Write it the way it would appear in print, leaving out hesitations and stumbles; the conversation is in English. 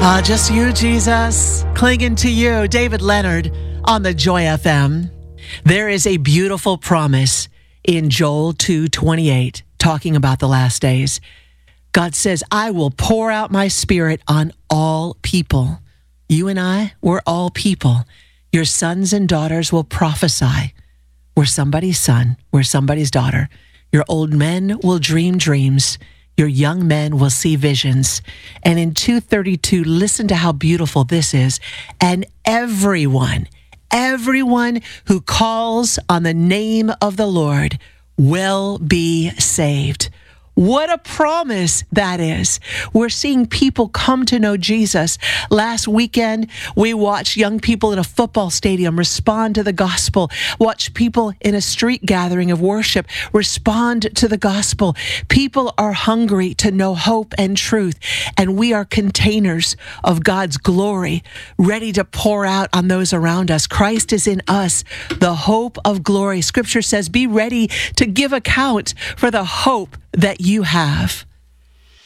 Just you, Jesus, clinging to you. David Leonard on the Joy FM. There is a beautiful promise in Joel 2:28, talking about the last days. God says, I will pour out my spirit on all people. You and I, we're all people. Your sons and daughters will prophesy. We're somebody's son. We're somebody's daughter. Your old men will dream dreams. Your young men will see visions. And in 2:32, listen to how beautiful this is. And everyone who calls on the name of the Lord will be saved. What a promise that is. We're seeing people come to know Jesus. Last weekend, we watched young people in a football stadium respond to the gospel. Watch people in a street gathering of worship respond to the gospel. People are hungry to know hope and truth, and we are containers of God's glory, ready to pour out on those around us. Christ is in us, the hope of glory. Scripture says, be ready to give account for the hope that you have.